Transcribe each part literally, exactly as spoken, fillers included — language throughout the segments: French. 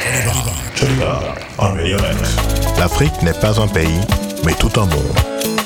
Joliba on Radio X. L'Afrique n'est pas un pays, mais tout un monde.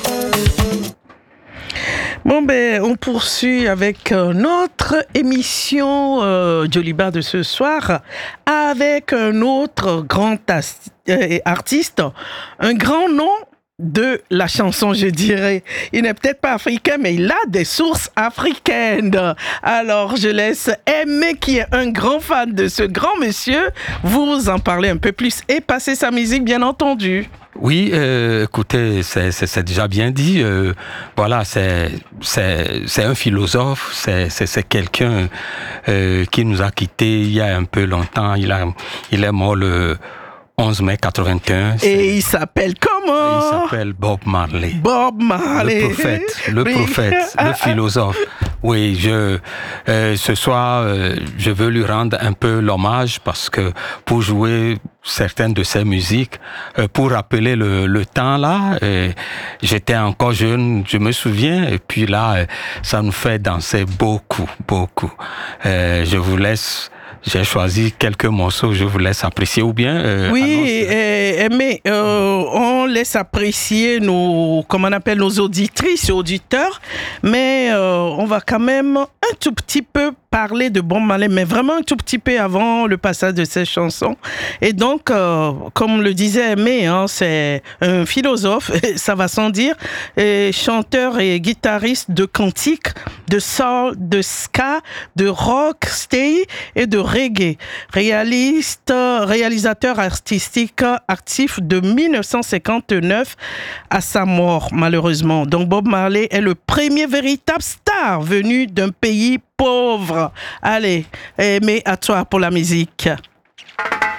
Bon, ben, on poursuit avec euh, notre émission euh, Joliba de ce soir avec un autre grand as- euh, artiste, un grand nom de la chanson, je dirais. Il n'est peut-être pas africain, mais il a des sources africaines. Alors, je laisse Aimé, qui est un grand fan de ce grand monsieur, vous en parler un peu plus et passer sa musique, bien entendu. Oui, euh, écoutez, c'est, c'est, c'est déjà bien dit. Euh, voilà, c'est, c'est, c'est un philosophe, c'est, c'est, c'est quelqu'un euh, qui nous a quittés il y a un peu longtemps. Il, a, il est mort le onze mai quatre-vingt-un. Et il s'appelle comment? Il s'appelle Bob Marley. Bob Marley. Le prophète, le prophète, le philosophe. Oui, je, euh, ce soir, euh, je veux lui rendre un peu l'hommage parce que pour jouer certaines de ses musiques, euh, pour rappeler le, le temps là, euh, j'étais encore jeune, je me souviens, et puis là, euh, ça nous fait danser beaucoup, beaucoup. Euh, je vous laisse... J'ai choisi quelques morceaux, je vous laisse apprécier ou bien... Euh, oui, euh, mais euh, on laisse apprécier nos, comment on appelle, nos auditrices et auditeurs, mais euh, on va quand même un tout petit peu parler de Bob Marley, mais vraiment un tout petit peu avant le passage de ces chansons. Et donc, euh, comme le disait Aimé, hein, c'est un philosophe, ça va sans dire, et chanteur et guitariste de cantique, de soul, de ska, de rock, stay et de reggae. Réaliste, réalisateur artistique actif de dix-neuf cent cinquante-neuf à sa mort, malheureusement. Donc, Bob Marley est le premier véritable star venu d'un pays pauvre. Allez, Aimé, à toi pour la musique.